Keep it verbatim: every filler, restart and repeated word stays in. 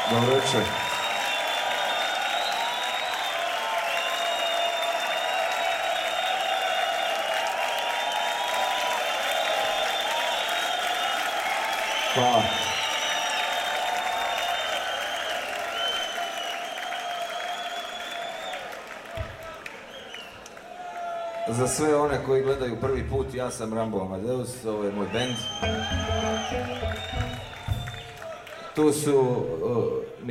Dobro večer. Hvala. Za sve one koji gledaju prvi put, ja sam Rambo Amadeus, ovo je moj bend. Tu su uh,